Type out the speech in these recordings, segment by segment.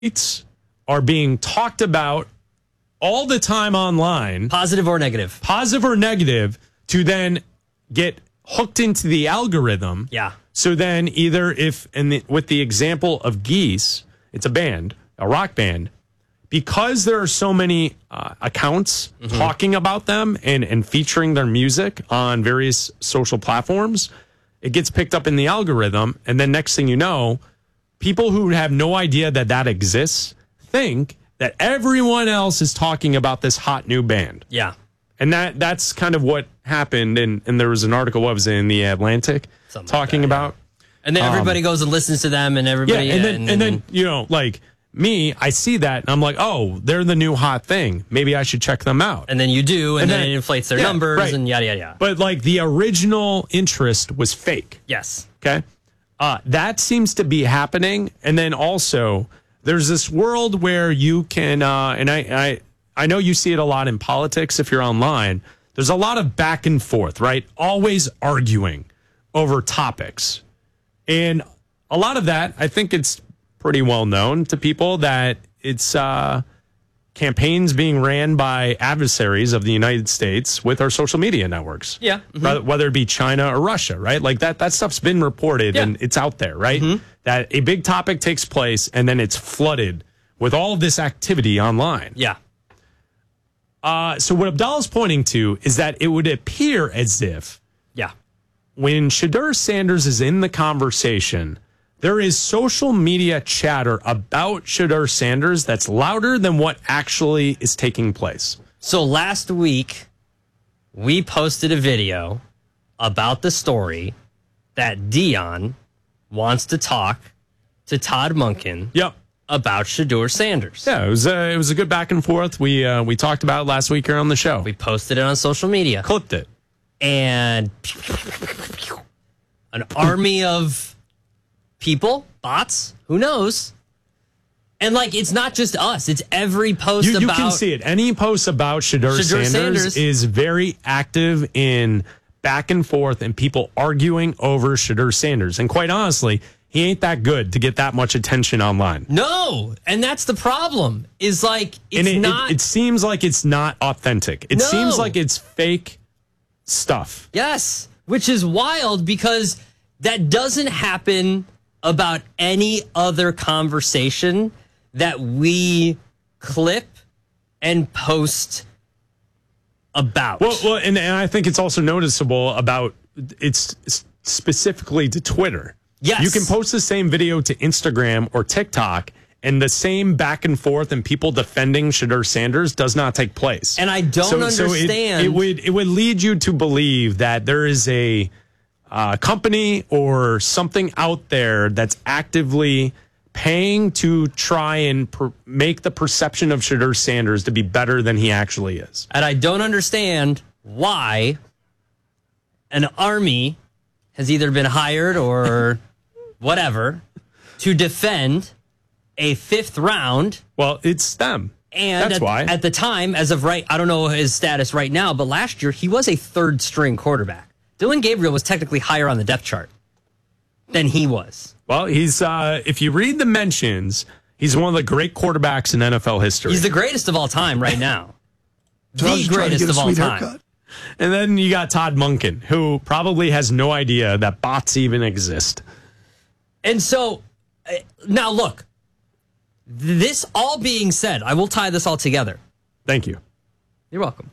tweets are being talked about all the time online, Positive or negative, to then get hooked into the algorithm. Yeah. So then either with the example of Geese, it's a band, a rock band, because there are so many accounts talking about them and featuring their music on various social platforms, it gets picked up in the algorithm. And then next thing you know, people who have no idea that exists think that everyone else is talking about this hot new band. Yeah. And that's kind of what happened. And there was an article, what was it, in the Atlantic, talking about. And then everybody goes and listens to them, and everybody. Yeah, and then you know, like me, I see that, and I'm like, oh, they're the new hot thing. Maybe I should check them out. And then you do, and then it inflates their numbers, right. and yada, yada, yada. But like the original interest was fake. Yes. Okay. That seems to be happening. And then also, there's this world where you can, and I know you see it a lot in politics if you're online. There's a lot of back and forth, right? Always arguing over topics. And a lot of that, I think it's pretty well known to people that it's campaigns being ran by adversaries of the United States with our social media networks. Yeah. Mm-hmm. Whether it be China or Russia, right? Like that stuff's been reported and it's out there, right? Mm-hmm. That a big topic takes place and then it's flooded with all of this activity online. Yeah. So what Abdallah's pointing to is that it would appear as if when Shedeur Sanders is in the conversation, there is social media chatter about Shedeur Sanders that's louder than what actually is taking place. So last week, we posted a video about the story that Dion wants to talk to Todd Monken about Shedeur Sanders. Yeah, it was a good back and forth. We talked about it last week here on the show. We posted it on social media. Clipped it. And an army of people, bots, who knows? And like, it's not just us; it's every post about. You can see it. Any post about Shedeur Sanders is very active in back and forth and people arguing over Shedeur Sanders. And quite honestly, he ain't that good to get that much attention online. No, and that's the problem. Is like it seems like it's not authentic. It seems like it's fake stuff. Yes, which is wild because that doesn't happen about any other conversation that we clip and post about. Well, and I think it's also noticeable about it's specifically to Twitter. Yes. You can post the same video to Instagram or TikTok, and the same back and forth and people defending Shedeur Sanders does not take place. And I don't understand. It would lead you to believe that there is a company or something out there that's actively paying to try and make the perception of Shedeur Sanders to be better than he actually is. And I don't understand why an army has either been hired or whatever to defend a fifth round. Well, it's them. And that's why. At the time, as of right, I don't know his status right now, but last year he was a third string quarterback. Dylan Gabriel was technically higher on the depth chart than he was. Well, he's if you read the mentions, he's one of the great quarterbacks in NFL history. He's the greatest of all time right now. The greatest of all time. Haircut. And then you got Todd Monken, who probably has no idea that bots even exist. And so, now look, this all being said, I will tie this all together. Thank you. You're welcome.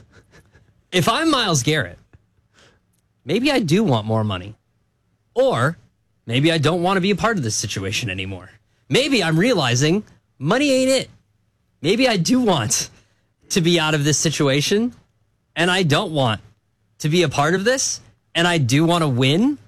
If I'm Myles Garrett, maybe I do want more money. Or maybe I don't want to be a part of this situation anymore. Maybe I'm realizing money ain't it. Maybe I do want to be out of this situation, and I don't want to be a part of this, and I do want to win.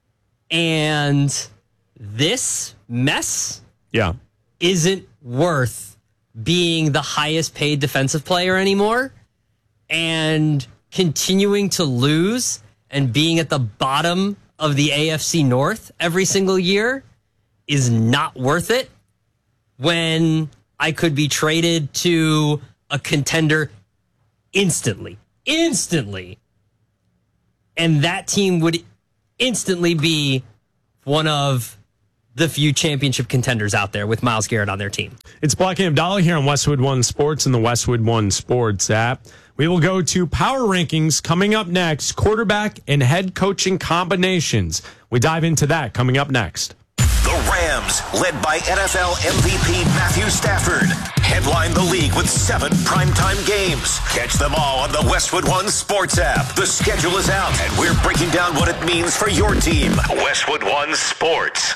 And this mess isn't worth being the highest paid defensive player anymore and continuing to lose and being at the bottom of the AFC North every single year is not worth it when I could be traded to a contender instantly. And that team would instantly be one of the few championship contenders out there with Myles Garrett on their team. It's Black and Abdallah here on Westwood One Sports and the Westwood One Sports app. We will go to power rankings coming up next, quarterback and head coaching combinations. We dive into that coming up next. The Rams, led by NFL MVP Matthew Stafford, headline the league with 7 primetime games. Catch them all on the Westwood One Sports app. The schedule is out, and we're breaking down what it means for your team. Westwood One Sports.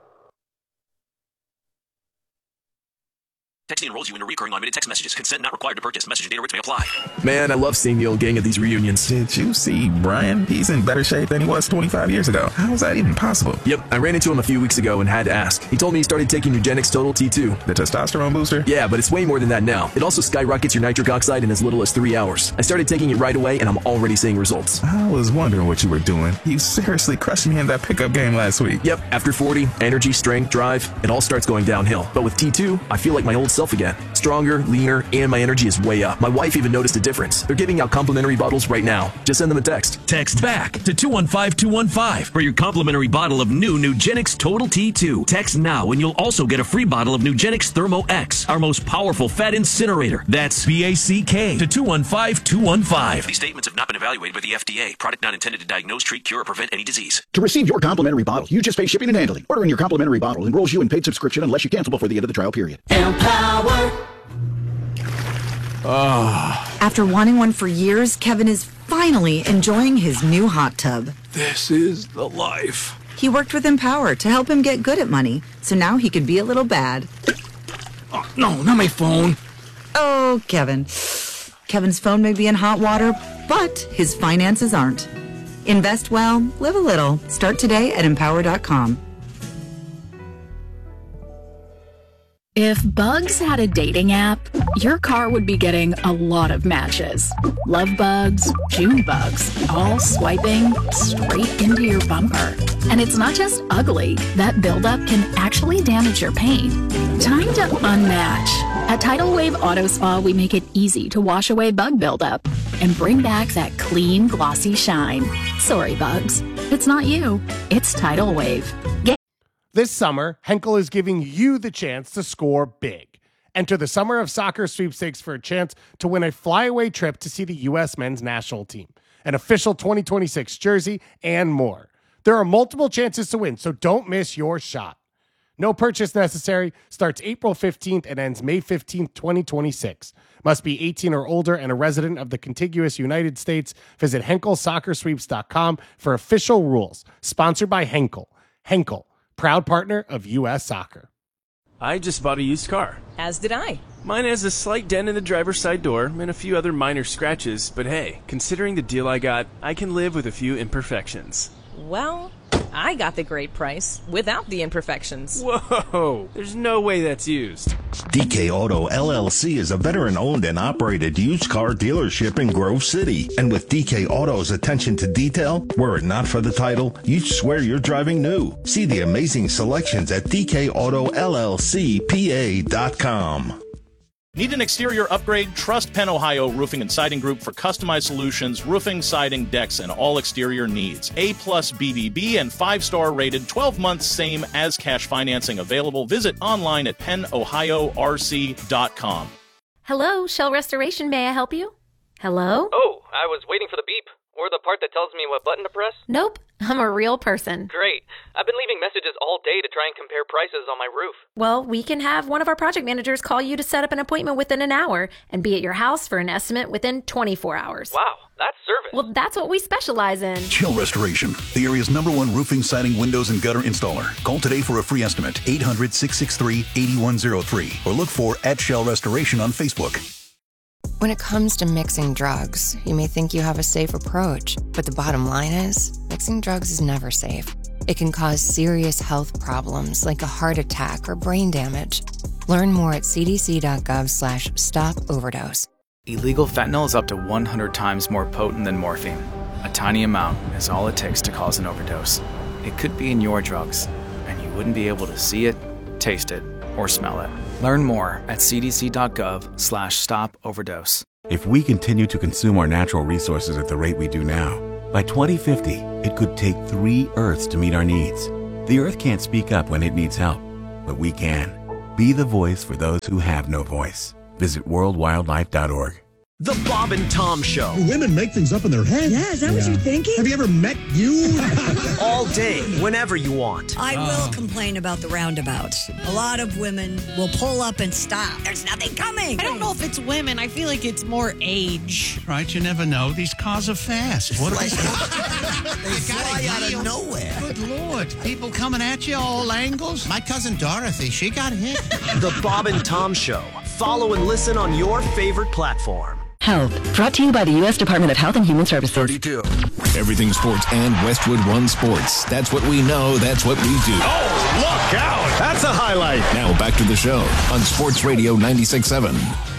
Texting enrolls you in a recurring automated text messages. Consent not required to purchase. Message and data rates may apply. Man, I love seeing the old gang at these reunions. Did you see Brian? He's in better shape than he was 25 years ago. How is that even possible? Yep, I ran into him a few weeks ago and had to ask. He told me he started taking Nugenix Total T2. The testosterone booster? Yeah, but it's way more than that now. It also skyrockets your nitric oxide in as little as 3 hours. I started taking it right away, and I'm already seeing results. I was wondering what you were doing. You seriously crushed me in that pickup game last week. Yep, after 40, energy, strength, drive, it all starts going downhill. But with T2, I feel like my old self again. Stronger, leaner, and my energy is way up. My wife even noticed a difference. They're giving out complimentary bottles right now. Just send them a text. Text BACK to 215-215 for your complimentary bottle of new Nugenix Total T2. Text now and you'll also get a free bottle of Nugenix Thermo X, our most powerful fat incinerator. That's BACK to 215-215. These statements have not been evaluated by the FDA. Product not intended to diagnose, treat, cure, or prevent any disease. To receive your complimentary bottle, you just pay shipping and handling. Ordering your complimentary bottle enrolls you in paid subscription unless you cancel before the end of the trial period. Empower. After wanting one for years, Kevin is finally enjoying his new hot tub. This is the life. He worked with Empower to help him get good at money, so now he could be a little bad. Oh, no, not my phone. Oh, Kevin. Kevin's phone may be in hot water, but his finances aren't. Invest well, live a little. Start today at Empower.com. If Bugs had a dating app, your car would be getting a lot of matches. Love bugs, June bugs, all swiping straight into your bumper. And it's not just ugly. That buildup can actually damage your paint. Time to unmatch. At Tidal Wave Auto Spa, we make it easy to wash away bug buildup and bring back that clean, glossy shine. Sorry, bugs. It's not you. It's Tidal Wave. This summer, Henkel is giving you the chance to score big. Enter the Summer of Soccer sweepstakes for a chance to win a flyaway trip to see the U.S. men's national team, an official 2026 jersey, and more. There are multiple chances to win, so don't miss your shot. No purchase necessary, starts April 15th and ends May 15th, 2026. Must be 18 or older and a resident of the contiguous United States. Visit HenkelSoccerSweeps.com for official rules. Sponsored by Henkel. Henkel, proud partner of U.S. Soccer. I just bought a used car. As did I. Mine has a slight dent in the driver's side door and a few other minor scratches, but hey, considering the deal I got, I can live with a few imperfections. Well, I got the great price without the imperfections. Whoa, there's no way that's used. DK Auto LLC is a veteran-owned and operated used car dealership in Grove City. And with DK Auto's attention to detail, were it not for the title, you'd swear you're driving new. See the amazing selections at DKAutoLLCPA.com. Need an exterior upgrade? Trust Penn Ohio Roofing and Siding Group for customized solutions, roofing, siding, decks, and all exterior needs. A+ BBB and 5-star rated, 12 months same as cash financing available. Visit online at pennohiorc.com. Hello, Shell Restoration. May I help you? Hello? Oh, I was waiting for the beep. Or the part that tells me what button to press? Nope, I'm a real person. Great. I've been leaving messages all day to try and compare prices on my roof. Well, we can have one of our project managers call you to set up an appointment within an hour and be at your house for an estimate within 24 hours. Wow, that's service. Well, that's what we specialize in. Shell Restoration, the area's #1 roofing, siding, windows, and gutter installer. Call today for a free estimate, 800-663-8103, or look for @Shell Restoration on Facebook. When it comes to mixing drugs, you may think you have a safe approach, but the bottom line is, mixing drugs is never safe. It can cause serious health problems like a heart attack or brain damage. Learn more at cdc.gov/stop-overdose. Illegal fentanyl is up to 100 times more potent than morphine. A tiny amount is all it takes to cause an overdose. It could be in your drugs, and you wouldn't be able to see it, taste it, or smell it. Learn more at cdc.gov/stop-overdose. If we continue to consume our natural resources at the rate we do now, by 2050, it could take 3 Earths to meet our needs. The Earth can't speak up when it needs help, but we can. Be the voice for those who have no voice. Visit worldwildlife.org. The Bob and Tom Show. Women make things up in their head. Yeah, is that what you're thinking? Have you ever met you? All day, whenever you want. I will complain about the roundabouts. A lot of women will pull up and stop. There's nothing coming. I don't know if it's women. I feel like it's more age. Right, you never know. These cars are fast. What They fly out of nowhere. Good Lord. People coming at you all angles. My cousin Dorothy, she got hit. The Bob and Tom Show. Follow and listen on your favorite platform. Health, brought to you by the U.S. Department of Health and Human Services. 32. Everything sports and Westwood One Sports. That's what we know. That's what we do. Oh, look out. That's a highlight. Now back to the show on Sports Radio 96.7.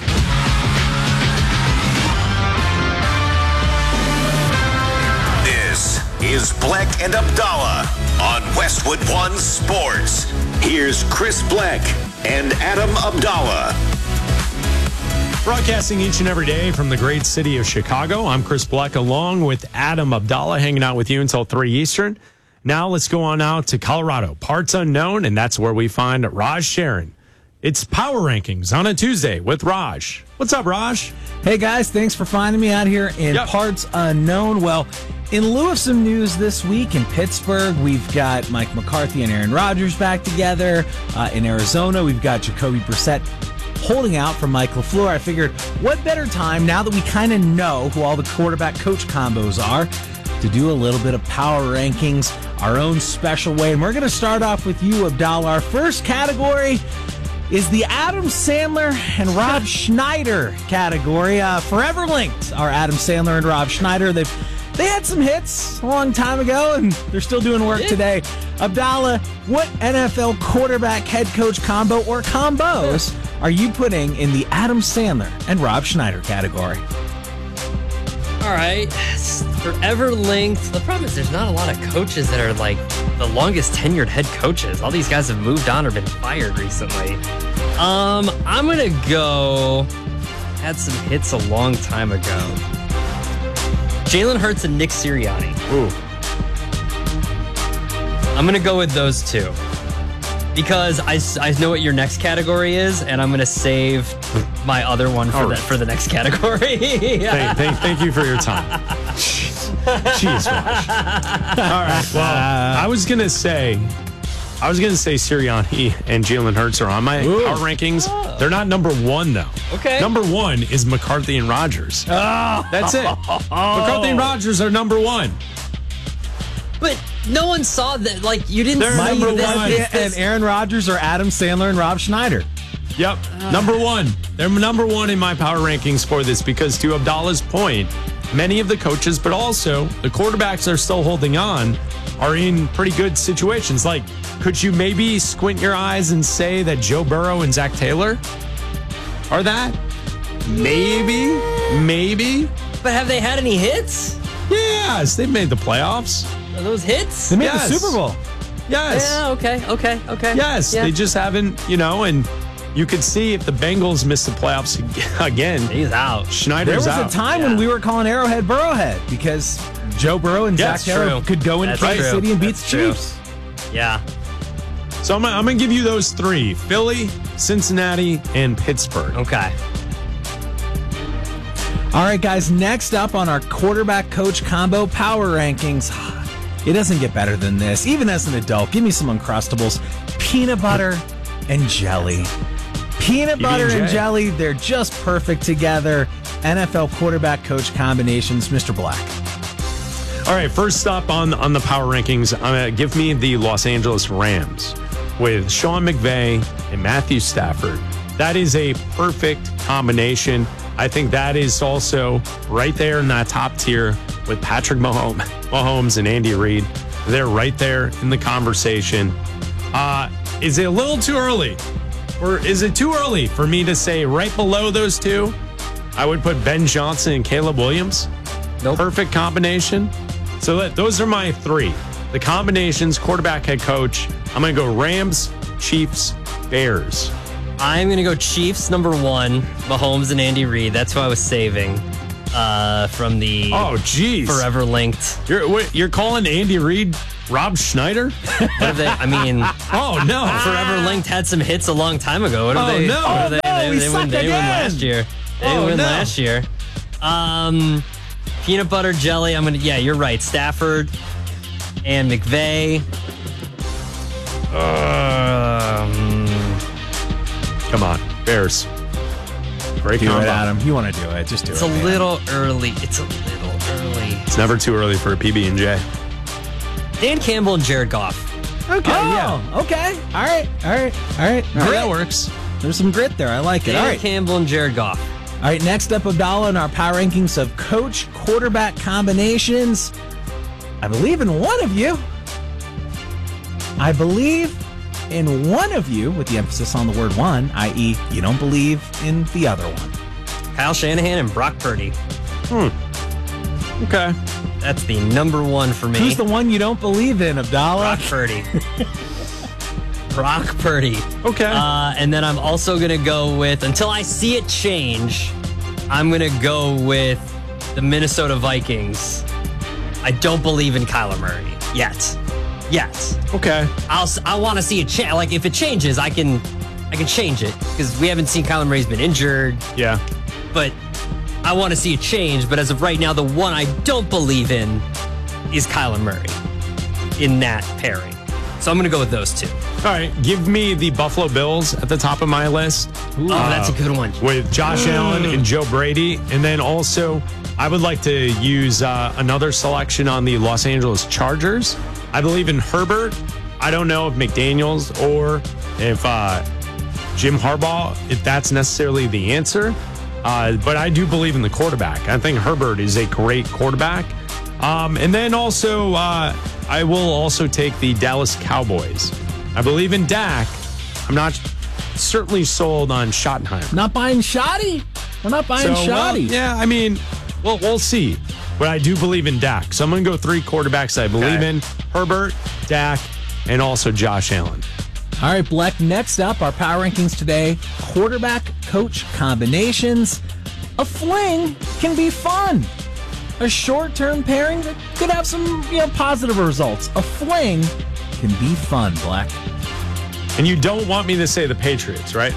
This is Bleck and Abdallah on Westwood One Sports. Here's Chris Bleck and Adam Abdallah. Broadcasting each and every day from the great city of Chicago, I'm Chris Bleck along with Adam Abdallah, hanging out with you until 3 Eastern. Now let's go on out to Colorado, parts unknown, and that's where we find Raj Sharon. It's Power Rankings on a Tuesday with Raj. What's up, Raj? Hey, guys, thanks for finding me out here in parts unknown. Well, in lieu of some news this week in Pittsburgh, we've got Mike McCarthy and Aaron Rodgers back together. In Arizona, we've got Jacoby Brissett holding out for Mike LaFleur. I figured, what better time, now that we kind of know who all the quarterback-coach combos are, to do a little bit of power rankings our own special way. And we're going to start off with you, Abdallah. Our first category is the Adam Sandler and Rob Schneider category. Forever linked are Adam Sandler and Rob Schneider. They had some hits a long time ago, and they're still doing work today. Abdallah, what NFL quarterback head coach combo or combos are you putting in the Adam Sandler and Rob Schneider category? All right. Forever linked. The problem is there's not a lot of coaches that are like the longest tenured head coaches. All these guys have moved on or been fired recently. I'm going to go, had some hits a long time ago. Jalen Hurts and Nick Sirianni. Ooh. I'm going to go with those two. Because I know what your next category is, and I'm going to save my other one for the next category. Thank you for your time. Jeez, Raj. All right. Well, I was gonna say Sirianni and Jalen Hurts are on my power rankings. Oh. They're not number one though. Okay. Number one is McCarthy and Rodgers. Oh. That's it. McCarthy and Rodgers are number one. But no one saw that. Like, you didn't see number one. And Aaron Rodgers or Adam Sandler and Rob Schneider. Yep. Number one. They're number one in my power rankings for this because, to Abdallah's point, many of the coaches, but also the quarterbacks that are still holding on, are in pretty good situations. Like, could you maybe squint your eyes and say that Joe Burrow and Zach Taylor are that? Maybe. But have they had any hits? Yes, they've made the playoffs. Are those hits? They made the Super Bowl. Yes. Yeah, okay. Yes, yeah. They just haven't, and you could see if the Bengals miss the playoffs again. He's out. Schneider's out. There was a time when we were calling Arrowhead Burrowhead because Joe Burrow and Zach Taylor could go into Kansas City and beat the Chiefs. Yeah. So I'm going to give you those three: Philly, Cincinnati, and Pittsburgh. Okay. All right, guys, next up on our quarterback coach combo power rankings. It doesn't get better than this. Even as an adult, give me some Uncrustables. Peanut butter and jelly. Peanut butter and jelly, they're just perfect together. NFL quarterback coach combinations, Mr. Black. All right, first up on the power rankings, give me the Los Angeles Rams with Sean McVay and Matthew Stafford. That is a perfect combination. I think that is also right there in that top tier with Patrick Mahomes and Andy Reid. They're right there in the conversation. Is it a little too early? Or is it too early for me to say right below those two, I would put Ben Johnson and Caleb Williams? Nope. Perfect combination. So those are my three. The combinations, quarterback, head coach. I'm going to go Rams, Chiefs, Bears. I'm going to go Chiefs, number one, Mahomes and Andy Reid. That's who I was saving. from the Forever Linked. You're calling Andy Reid Rob Schneider? What have they? I mean, oh no! Forever Linked had some hits a long time ago. What have Oh, they? no. What have Oh, no, they win last year. They win last year. Peanut butter jelly. Yeah, you're right. Stafford and McVay. Come on, Bears. Great Do combo. it, Adam. You want to do it? Just do It's it. a man. little early. It's a little early. It's never too early for a PB&J. Dan Campbell and Jared Goff. Okay. Okay. All right. Grit. That works. There's some grit there. I like it. Dan All right. Campbell and Jared Goff. All right. Next up, Abdallah, in our power rankings of coach quarterback combinations. I believe in one of you. With the emphasis on the word one, i.e., you don't believe in the other one. Kyle Shanahan and Brock Purdy. Okay. That's the number one for me. Who's the one you don't believe in, Abdallah? Brock Purdy. Brock Purdy. Okay. And then I'm also going to go with, until I see it change, I'm going to go with the Minnesota Vikings. I don't believe in Kyler Murray yet. Okay. I want to see it change. Like, if it changes, I can change it, because we haven't seen Kyler Murray's been injured. Yeah. But I want to see it change. But as of right now, the one I don't believe in is Kyler Murray in that pairing. So I'm going to go with those two. All right. Give me the Buffalo Bills at the top of my list. That's a good one. With Josh Allen and Joe Brady. And then also, I would like to use another selection on the Los Angeles Chargers. I believe in Herbert. I don't know if McDaniels or if Jim Harbaugh, if that's necessarily the answer. But I do believe in the quarterback. I think Herbert is a great quarterback. And then also, I will also take the Dallas Cowboys. I believe in Dak. I'm not certainly sold on Schottenheimer. Not buying Shoddy? We're not buying Shoddy. Yeah, I mean, well, we'll see. But I do believe in Dak. So I'm going to go 3 quarterbacks I believe in. Herbert, Dak, and also Josh Allen. All right, Bleck, next up, our power rankings today, quarterback coach combinations. A fling can be fun. A short-term pairing that could have some positive results. A fling can be fun, Bleck. And you don't want me to say the Patriots, right?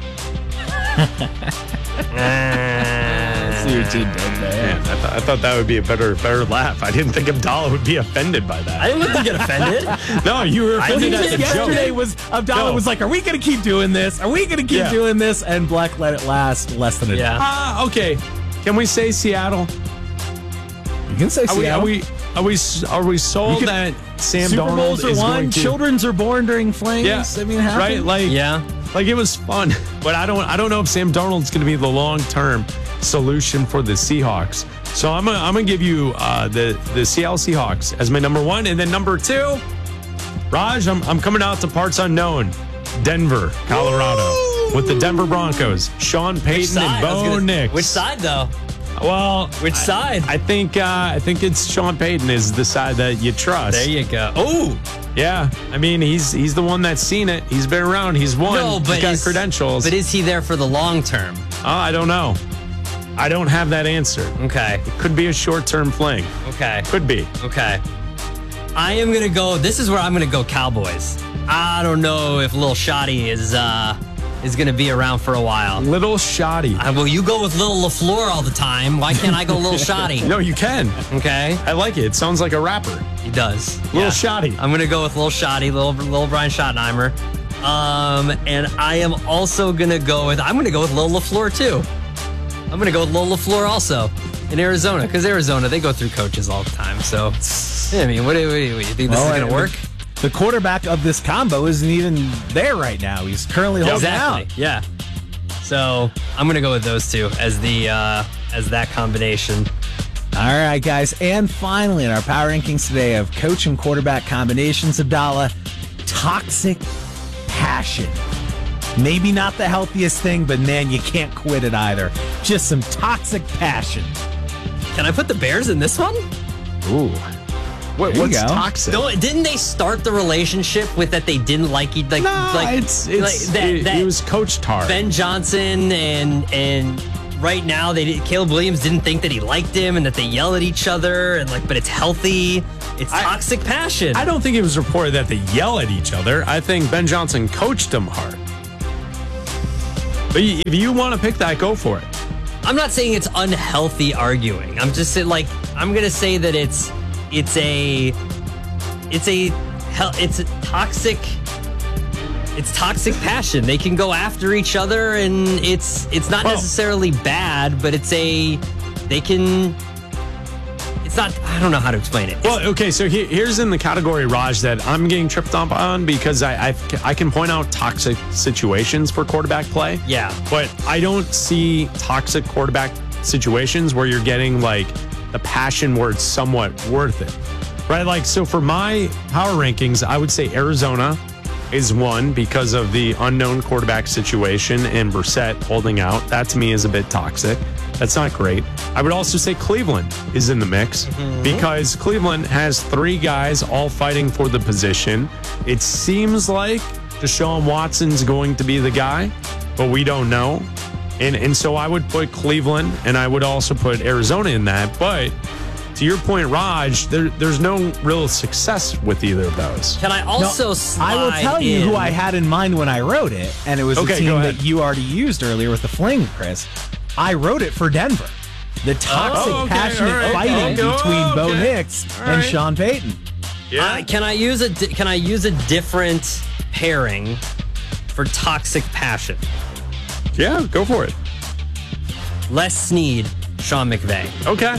See what you did there. Man, I thought that would be a better laugh. I didn't think Abdallah would be offended by that. I didn't get offended. No, you were offended at the Yesterday joke. Abdallah was like, are we going to keep doing this? Are we going to keep doing this? And Bleck let it last less than a day. Okay. Can we say Seattle? You can say Seattle. Are we sold that Sam Super Darnold Bowls are is won. going to... Children's are born during flames. Yeah, I mean, it happens. right? Like it was fun, but I don't know if Sam Darnold's going to be the long-term solution for the Seahawks. So I'm gonna give you the Seattle Seahawks as my number 1, and then number 2, Raj. I'm coming out to parts unknown, Denver, Colorado, with the Denver Broncos, Sean Payton and Bo Nix. Which side though? Well, which side? I think it's Sean Payton is the side that you trust. There you go. Oh, yeah. I mean, he's the one that's seen it. He's been around. He's won. No, but he's got credentials. But is he there for the long term? I don't know. I don't have that answer. Okay. It could be a short-term fling. Okay. Could be. Okay. I am gonna go. This is where I'm gonna go Cowboys. I don't know if Lil Shotty is going to be around for a while. Little Shotty. Well, you go with Little LaFleur all the time. Why can't I go Little Shotty? No, you can. Okay. I like it. It sounds like a rapper. He does. Little Shotty. I'm going to go with Little Shotty, Little Brian Schottenheimer. And I am also going to go with Little LaFleur too. I'm going to go with Little LaFleur also in Arizona, because Arizona, they go through coaches all the time. So, I mean, what do you think this is going to work? The quarterback of this combo isn't even there right now. He's currently holding out. Yeah. So I'm gonna go with those two as that combination. All right, guys. And finally, in our power rankings today of coach and quarterback combinations, Abdallah, toxic passion. Maybe not the healthiest thing, but man, you can't quit it either. Just some toxic passion. Can I put the Bears in this one? Ooh. What's toxic? Didn't they start the relationship with that they didn't like each it was Coach Tar. Ben Johnson and right now Caleb Williams didn't think that he liked him and that they yell at each other and but it's healthy. It's toxic passion. I don't think it was reported that they yell at each other. I think Ben Johnson coached them hard. But if you want to pick that, go for it. I'm not saying it's unhealthy arguing. I'm just saying, I'm going to say that it's toxic passion. They can go after each other, and it's not necessarily bad, but it's not, I don't know how to explain it. Well, okay, so here's in the category, Raj, that I'm getting tripped up on because I can point out toxic situations for quarterback play. Yeah. But I don't see toxic quarterback situations where you're getting the passion where it's somewhat worth it. Right? So for my power rankings, I would say Arizona is one because of the unknown quarterback situation and Brissett holding out. That to me is a bit toxic. That's not great. I would also say Cleveland is in the mix because Cleveland has 3 guys all fighting for the position. It seems like Deshaun Watson's going to be the guy, but we don't know. And so I would put Cleveland and I would also put Arizona in that. But to your point, Raj, there's no real success with either of those. Can I also slide I will tell you who I had in mind when I wrote it, and it was a team that you already used earlier with the Fling, Chris. I wrote it for Denver. The toxic, passionate fighting between Bo Nix and Sean Payton. Yeah. Can I use a different pairing for toxic passion? Yeah, go for it. Les Snead, Sean McVay. Okay.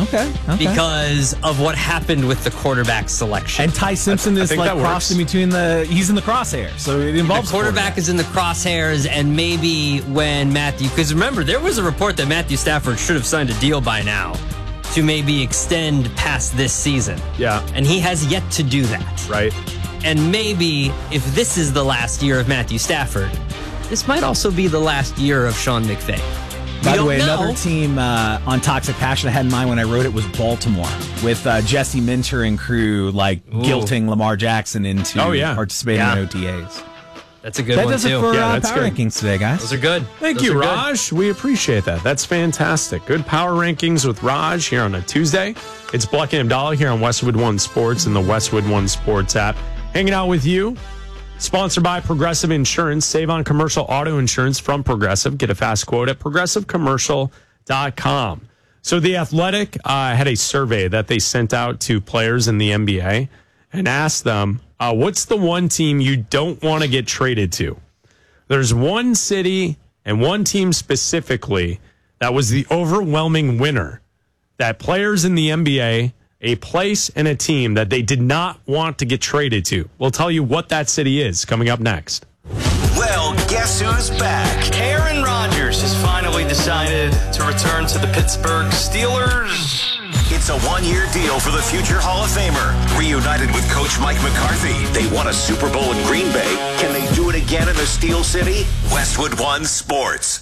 Because of what happened with the quarterback selection. And Ty Simpson is crossed in between he's in the crosshairs, so it involves the quarterback is in the crosshairs, and maybe when because remember, there was a report that Matthew Stafford should have signed a deal by now to maybe extend past this season. Yeah. And he has yet to do that. Right. And maybe if this is the last year of Matthew Stafford, this might also be the last year of Sean McVay. By the way, another team on toxic passion I had in mind when I wrote it was Baltimore, with Jesse Minter and crew guilting Lamar Jackson into participating in OTAs. That's a good one, too. That does it for power rankings today, guys. Those are good. Thank you, Raj. We appreciate that. That's fantastic. Good power rankings with Raj here on a Tuesday. It's Bleck and Abdallah here on Westwood One Sports and the Westwood One Sports app. Hanging out with you. Sponsored by Progressive Insurance. Save on commercial auto insurance from Progressive. Get a fast quote at progressivecommercial.com. So The Athletic had a survey that they sent out to players in the NBA and asked them, what's the one team you don't want to get traded to? There's one city and one team specifically that was the overwhelming winner, that players in the NBA, a place and a team that they did not want to get traded to. We'll tell you what that city is coming up next. Well, guess who's back? Aaron Rodgers has finally decided to return to the Pittsburgh Steelers. It's a one-year deal for the future Hall of Famer. Reunited with Coach Mike McCarthy, they won a Super Bowl in Green Bay. Can they do it again in the Steel City? Westwood One Sports.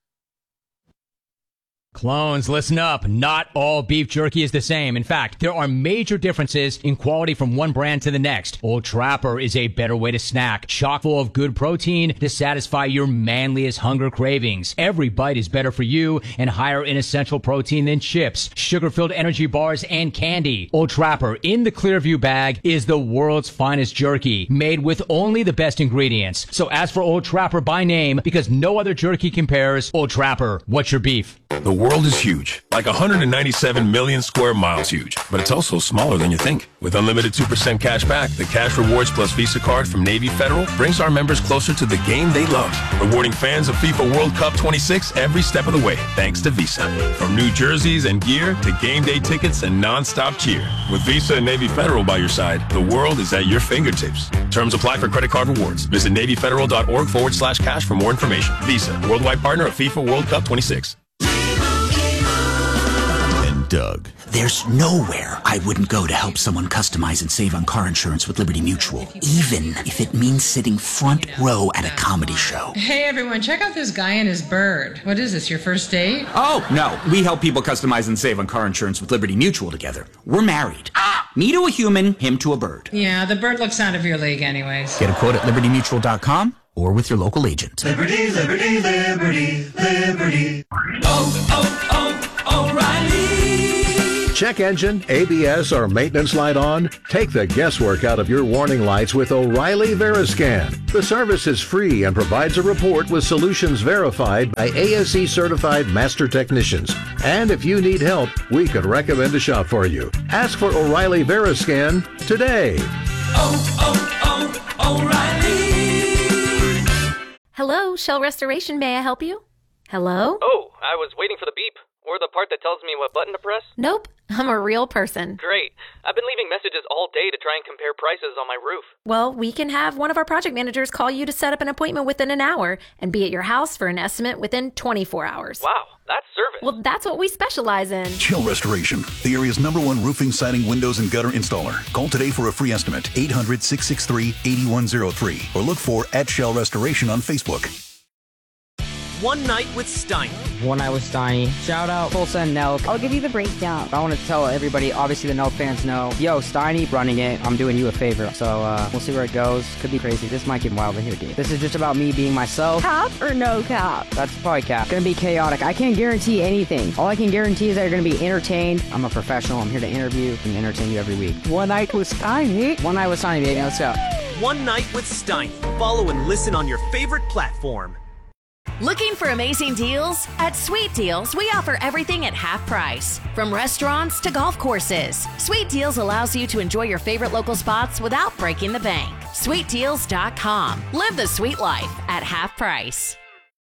Clones, listen up. Not all beef jerky is the same. In fact, there are major differences in quality from one brand to the next. Old Trapper is a better way to snack, chock full of good protein to satisfy your manliest hunger cravings. Every bite is better for you and higher in essential protein than chips, sugar-filled energy bars, and candy. Old Trapper in the Clearview bag is the world's finest jerky, made with only the best ingredients. So ask for Old Trapper by name because no other jerky compares. Old Trapper, what's your beef? The world is huge, like 197 million square miles huge, but it's also smaller than you think. With unlimited 2% cash back, the Cash Rewards Plus Visa card from Navy Federal brings our members closer to the game they love, rewarding fans of FIFA World Cup 26 every step of the way, thanks to Visa. From new jerseys and gear to game day tickets and non-stop cheer. With Visa and Navy Federal by your side, the world is at your fingertips. Terms apply for credit card rewards. Visit NavyFederal.org/cash for more information. Visa, worldwide partner of FIFA World Cup 26. Doug. There's nowhere I wouldn't go to help someone customize and save on car insurance with Liberty Mutual, even if it means sitting front row at a comedy show. Hey everyone, check out this guy and his bird. What is this, your first date? Oh, no. We help people customize and save on car insurance with Liberty Mutual together. We're married. Me to a human, him to a bird. Yeah, the bird looks out of your league anyways. Get a quote at libertymutual.com or with your local agent. Liberty, liberty, liberty, liberty. O'Reilly. Check engine, ABS, or maintenance light on? Take the guesswork out of your warning lights with O'Reilly Veriscan. The service is free and provides a report with solutions verified by ASE certified master technicians. And if you need help, we could recommend a shop for you. Ask for O'Reilly Veriscan today. O'Reilly. Hello, Shell Restoration. May I help you? Hello? Oh, I was waiting for the beep. Or the part that tells me what button to press? Nope, I'm a real person. Great. I've been leaving messages all day to try and compare prices on my roof. Well, we can have one of our project managers call you to set up an appointment within an hour and be at your house for an estimate within 24 hours. Wow, that's service. Well, that's what we specialize in. Shell Restoration, the area's #1 roofing, siding, windows, and gutter installer. Call today for a free estimate, 800-663-8103, or look for @Shell Restoration on Facebook. One Night with Steiny. One Night with Steiny. Shout out Tulsa and Nelk. I'll give you the breakdown. I want to tell everybody, obviously the Nelk fans know, yo, Steiny running it. I'm doing you a favor. So we'll see where it goes. Could be crazy. This might get wild in here, dude. This is just about me being myself. Cap or no cap? That's probably cap. Gonna be chaotic. I can't guarantee anything. All I can guarantee is that you're gonna be entertained. I'm a professional. I'm here to interview and entertain you every week. One Night with Steiny. One Night with Steiny, baby. Let's go. One Night with Steiny. Follow and listen on your favorite platform. Looking for amazing deals? At Sweet Deals, we offer everything at half price. From restaurants to golf courses, Sweet Deals allows you to enjoy your favorite local spots without breaking the bank. SweetDeals.com. Live the sweet life at half price.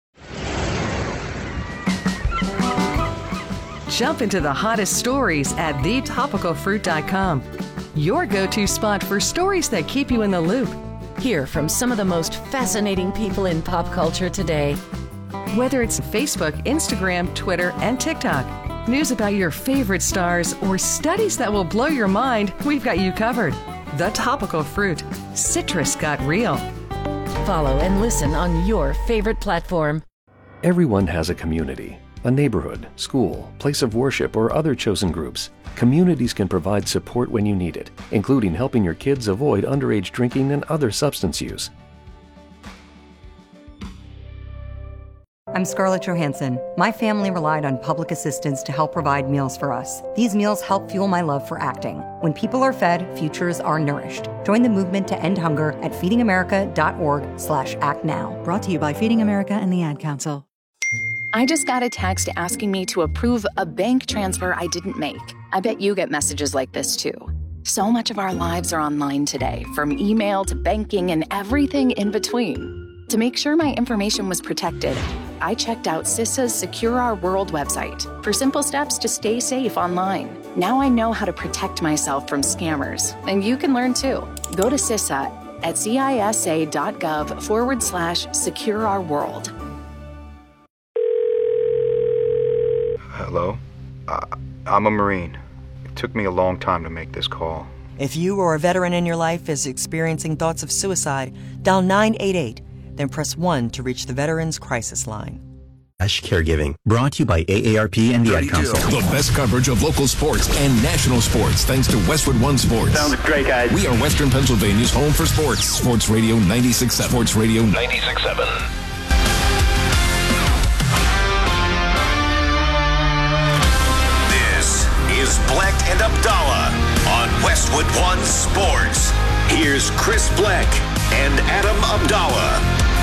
Jump into the hottest stories at thetopicalfruit.com. Your go-to spot for stories that keep you in the loop. Hear from some of the most fascinating people in pop culture today. Whether it's Facebook, Instagram, Twitter, and TikTok, news about your favorite stars, or studies that will blow your mind, we've got you covered. The Topical Fruit. Citrus got real. Follow and listen on your favorite platform. Everyone has a community, a neighborhood, school, place of worship, or other chosen groups. Communities can provide support when you need it, including helping your kids avoid underage drinking and other substance use. I'm Scarlett Johansson. My family relied on public assistance to help provide meals for us. These meals help fuel my love for acting. When people are fed, futures are nourished. Join the movement to end hunger at feedingamerica.org/actnow. Brought to you by Feeding America and the Ad Council. I just got a text asking me to approve a bank transfer I didn't make. I bet you get messages like this too. So much of our lives are online today, from email to banking and everything in between. To make sure my information was protected, I checked out CISA's Secure Our World website for simple steps to stay safe online. Now I know how to protect myself from scammers, and you can learn too. Go to CISA at cisa.gov/Secure Our World. Hello? I'm a Marine. It took me a long time to make this call. If you or a veteran in your life is experiencing thoughts of suicide, dial 988, then press 1 to reach the Veterans Crisis Line. Caregiving, brought to you by AARP and the Ad Council. The best coverage of local sports and national sports, thanks to Westwood One Sports. Sounds great, guys. We are Western Pennsylvania's home for sports. Sports Radio 96.7. Sports Radio 96.7. Is Bleck and Abdallah on Westwood One Sports. Here's Chris Bleck and Adam Abdallah.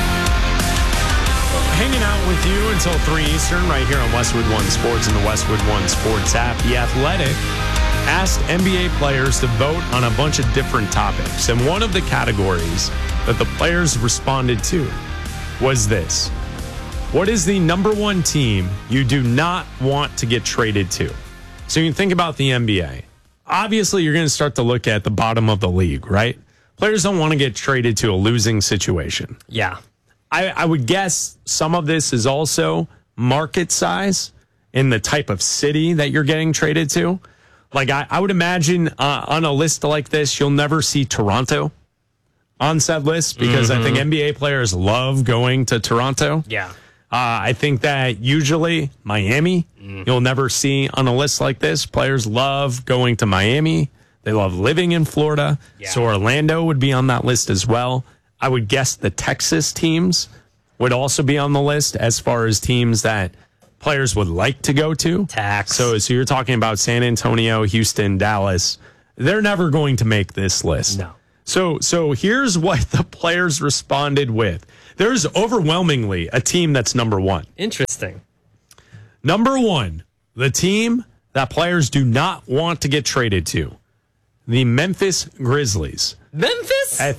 Hanging out with you until 3 Eastern right here on Westwood One Sports and the Westwood One Sports app. The Athletic asked NBA players to vote on a bunch of different topics. And one of the categories that the players responded to was this. What is the #1 team you do not want to get traded to? So you can think about the NBA. Obviously, you're going to start to look at the bottom of the league, right? Players don't want to get traded to a losing situation. Yeah. I would guess some of this is also market size in the type of city that you're getting traded to. Like, I would imagine on a list like this, you'll never see Toronto on said list because I think NBA players love going to Toronto. Yeah. I think that usually Miami, you'll never see on a list like this. Players love going to Miami. They love living in Florida. Yeah. So Orlando would be on that list as well. I would guess the Texas teams would also be on the list as far as teams that players would like to go to. So you're talking about San Antonio, Houston, Dallas. They're never going to make this list. No. So here's what the players responded with. There's overwhelmingly a team that's number one. Interesting. Number one, the team that players do not want to get traded to, the Memphis Grizzlies. Memphis? At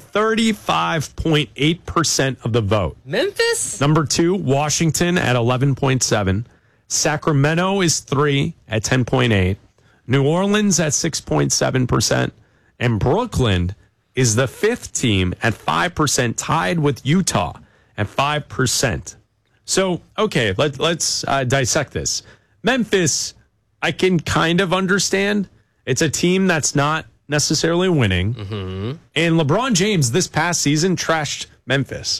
35.8% of the vote. Memphis? Number 2, Washington at 11.7%. Sacramento is 3 at 10.8%. New Orleans at 6.7%. And Brooklyn is the 5th team at 5%, tied with Utah at 5%. So, okay, let's dissect this. Memphis, I can kind of understand. It's a team that's not necessarily winning. Mm-hmm. And LeBron James this past season trashed Memphis.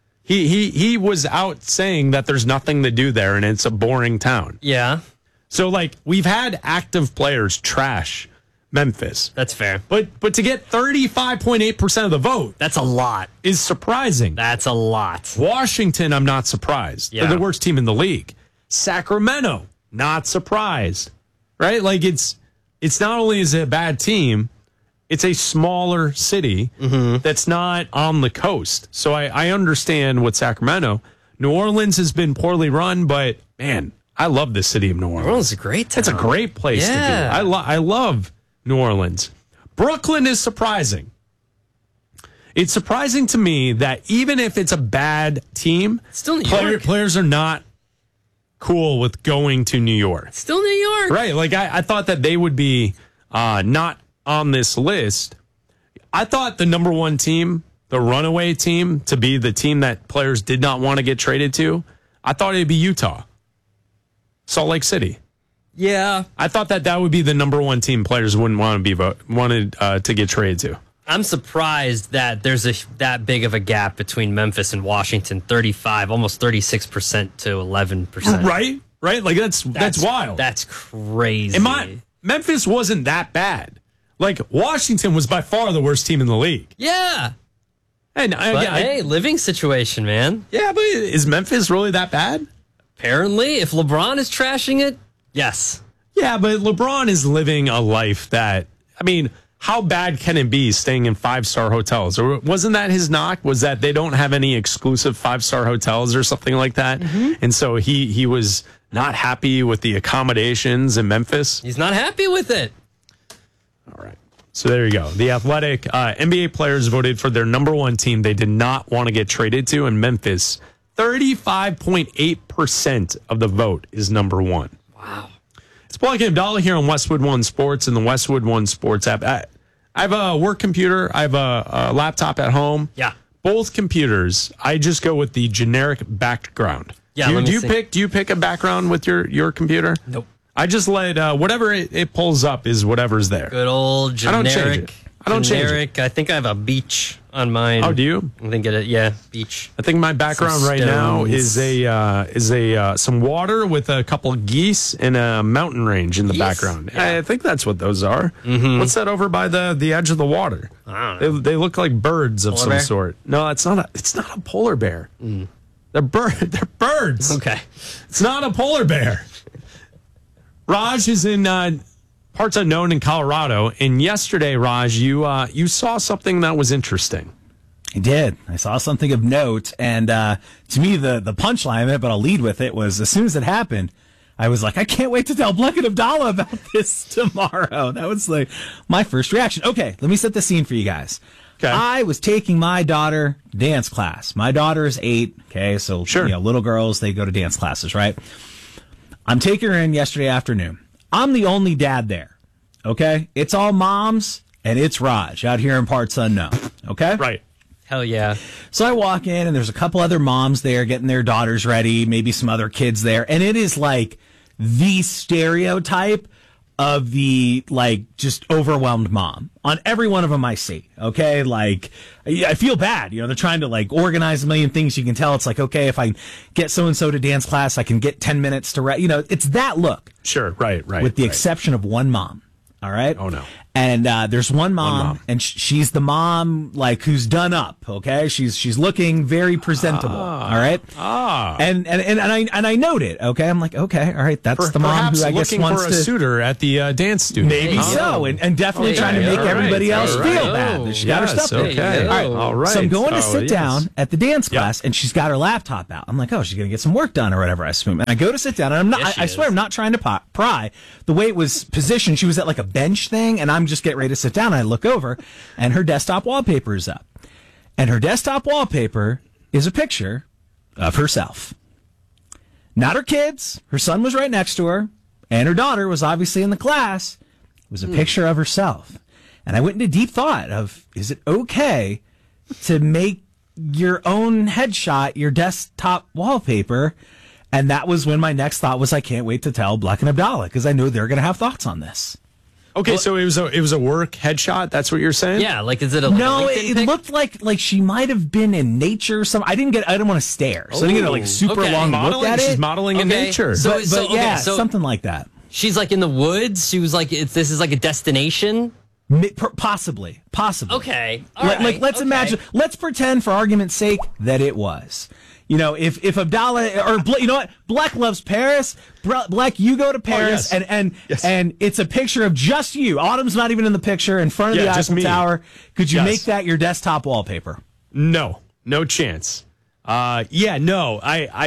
He was out saying that there's nothing to do there and it's a boring town. Yeah. So we've had active players trash Memphis. That's fair. But to get 35.8% of the vote, that's a lot. Is surprising. That's a lot. Washington, I'm not surprised. Yeah. They're the worst team in the league. Sacramento, not surprised. Right? It's not only is it a bad team, it's a smaller city that's not on the coast. So I understand what Sacramento. New Orleans has been poorly run, but man, I love the city of New Orleans. New Orleans is a great town. It's a great place to be. I love New Orleans. Brooklyn is surprising. It's surprising to me that even if it's a bad team, still New York. Players are not cool with going to New York. Still New York. Right. I thought that they would be not on this list. I thought the number one team, the runaway team, to be the team that players did not want to get traded to, I thought it'd be Utah. Salt Lake City. Yeah. I thought that would be the number one team players wouldn't want to be wanted to get traded to. I'm surprised that there's that big of a gap between Memphis and Washington, 35, almost 36% to 11%. Right? That's wild. That's crazy. And Memphis wasn't that bad. Washington was by far the worst team in the league. Yeah. And hey, living situation, man. Yeah, but is Memphis really that bad? Apparently, if LeBron is trashing it, yes. Yeah, but LeBron is living a life that, how bad can it be staying in 5-star hotels? Or wasn't that his knock? Was that they don't have any exclusive 5-star hotels or something like that? Mm-hmm. And so he was not happy with the accommodations in Memphis. He's not happy with it. All right. So there you go. The Athletic NBA players voted for their number one team they did not want to get traded to in Memphis. 35.8% of the vote is number one. Wow. It's Blake and Abdallah here on Westwood One Sports and the Westwood One Sports app. I have a work computer. I have a laptop at home. Yeah. Both computers, I just go with the generic background. Yeah. Do you pick a background with your computer? Nope. I just let whatever it pulls up is whatever's there. Good old generic. I don't change it. I think I have a beach on mine. Oh, do you? I think beach. I think my background right now is some water with a couple of geese and a mountain range in the background. Yeah. I think that's what those are. Mm-hmm. What's that over by the edge of the water? I don't know. They look like birds of Polar some bear? sort. No, it's not a polar bear. Mm. They're birds. Okay. It's not a polar bear. Raj is in parts unknown in Colorado, and yesterday, Raj, you saw something that was interesting. I did. I saw something of note, and to me, the punchline of it, but I'll lead with it, was as soon as it happened, I was like, I can't wait to tell Blake and Abdallah about this tomorrow. That was my first reaction. Okay, let me set the scene for you guys. Okay. I was taking my daughter dance class. My daughter is 8. Okay, so sure. Little girls, they go to dance classes, right? I'm taking her in yesterday afternoon. I'm the only dad there. Okay, it's all moms and it's Raj out here in parts unknown. Okay, right. Hell yeah. So I walk in and there's a couple other moms there getting their daughters ready, maybe some other kids there. And it is the stereotype of the just overwhelmed mom on every one of them I see. Okay. I feel bad. They're trying to organize a million things. You can tell it's okay, if I get so-and-so to dance class, I can get 10 minutes to it's that look. Sure. Right. With the exception of one mom. All right. Oh no. And there's one mom, and she's the mom like who's done up. Okay, she's looking very presentable. All right, and I note it. Okay, I'm like, okay, all right, that's the mom who I guess wants for a to suitor at the dance studio. maybe so, and definitely trying to make everybody else feel bad that she got her stuff there. Okay, all right. So I'm going to sit down at the dance class, and she's got her laptop out. I'm like, oh, she's gonna get some work done or whatever. I assume, and I go to sit down, and I'm not. I swear, I'm not trying to pry. The way it was positioned, she was at like a bench thing, and I'm just getting ready to sit down. And I look over, and her desktop wallpaper is up, and her desktop wallpaper is a picture of herself. Not her kids. Her son was right next to her, and her daughter was obviously in the class. It was a picture of herself. And I went into deep thought of, is it okay to make your own headshot your desktop wallpaper? And that was when my next thought was, I can't wait to tell Bleck and Abdallah, because I know they're going to have thoughts on this. Okay, so it was a work headshot. That's what you're saying? Yeah, like is it a no? LinkedIn It pic? looked like she might have been in nature. Or something. I didn't want to stare, so I didn't get a like super long look at it. She's modeling in nature. But yeah, something like that. She's like in the woods. She was like, this is like a destination. Possibly. Okay, let's imagine. Let's pretend, for argument's sake, that it was. You know, if Abdallah or you know what, Bleck loves Paris. Bleck, you go to Paris, and it's a picture of just you. Autumn's not even in the picture in front of the Eiffel Tower. Could you make that your desktop wallpaper? No chance. No.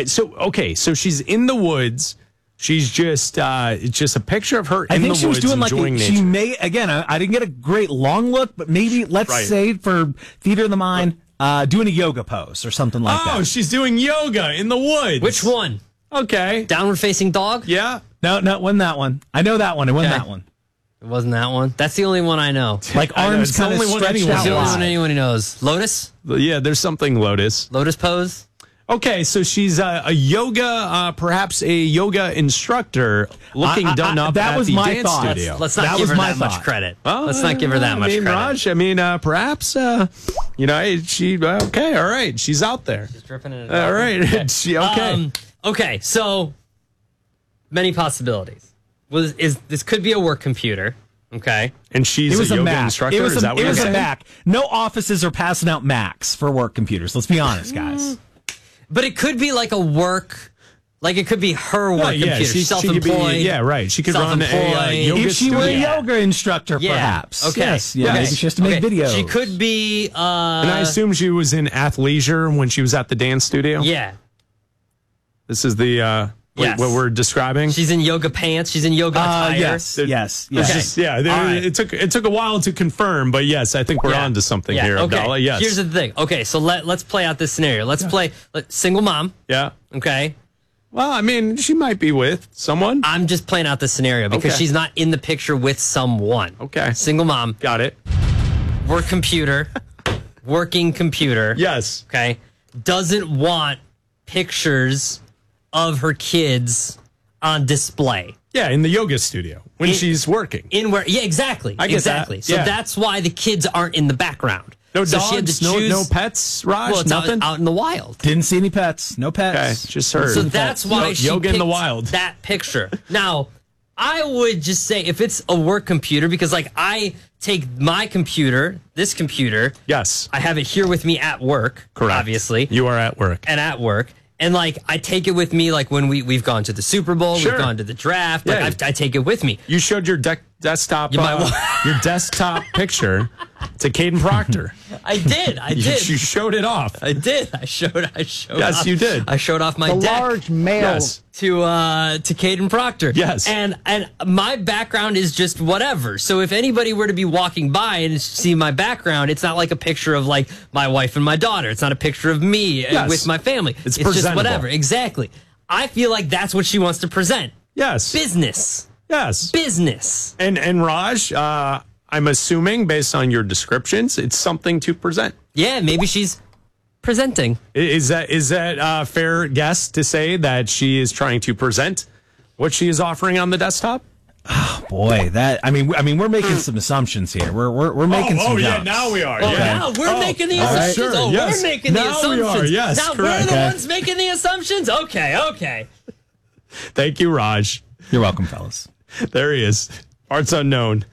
So she's in the woods. She's just it's just a picture of her in the woods. I think she was doing enjoying nature. She may again. I didn't get a great long look, but maybe let's say for theater of the mind. Doing a yoga pose or something like that. Oh, she's doing yoga in the woods. Which one? Okay. Downward facing dog? Yeah. No, it wasn't that one. I know that one. It wasn't that one. It wasn't that one? That's the only one I know. Like arms kind of stretched out. That's the only one anyone knows. Lotus? Yeah, there's something lotus. Lotus pose? Okay, so she's a yoga, perhaps a yoga instructor looking done up that at was the my dance thought. studio. Let's not give her that much credit. Let's not give her that much credit. Raj, perhaps, she, okay, all right, she's out there. She's dripping in it. All right, okay. Okay, so many possibilities. This could be a work computer. Okay. And she's a yoga Mac. instructor? It was a Mac. No offices are passing out Macs for work computers. Let's be honest, guys. But it could be like a work, like it could be her work computer. She's self-employed. She could run a yoga if she were a yoga instructor, perhaps. Okay. Yes. Maybe she has to make videos. She could be. And I assume she was in athleisure when she was at the dance studio? Yeah. This is the what we're describing? She's in yoga pants. She's in yoga attire. Yes. Okay. It took a while to confirm, but yes, I think we're on to something here, Abdallah. Okay. Yes. Here's the thing. Okay, so let's play out this scenario. Let's play single mom. Yeah. Okay. Well, I mean, she might be with someone. I'm just playing out this scenario because she's not in the picture with someone. Okay. Single mom. Got it. Work computer. Working computer. Yes. Okay. Doesn't want pictures of her kids on display. Yeah, in the yoga studio when she's working. Yeah, exactly. I get exactly. that. So that's why the kids aren't in the background. No so dogs, she had to choose, no pets, Raj? Well, it's nothing? out in the wild. Didn't see any pets. No pets. Okay, just her. So that's why she yoga picked in the wild. That picture. Now, I would just say if it's a work computer, because like I take my computer, this computer. Yes. I have it here with me at work. Correct. Obviously. You are at work. And at work. And like I take it with me, like when we've gone to the Super Bowl, we've gone to the draft. Like I take it with me. You showed your desktop, your desktop picture to Caden Proctor. I did. You showed it off. I did. I showed. Yes, you did. I showed off my deck large mail to Caden Proctor. Yes. And my background is just whatever. So if anybody were to be walking by and see my background, it's not like a picture of like my wife and my daughter. It's not a picture of me with my family. It's just whatever. Exactly. I feel like that's what she wants to present. Yes. Business. Yes. Business. And Raj, I'm assuming based on your descriptions, it's something to present. Yeah, maybe she's presenting. Is that a fair guess to say that she is trying to present what she is offering on the desktop? Oh, boy, I mean, we're making some assumptions here. We're making some. Oh, yeah, jumps. now we are. Now we're making the assumptions. Sure, we're making the assumptions. We are, yes, now correct. we're the ones making the assumptions. Okay. Thank you, Raj. You're welcome, fellas. There he is. Parts unknown.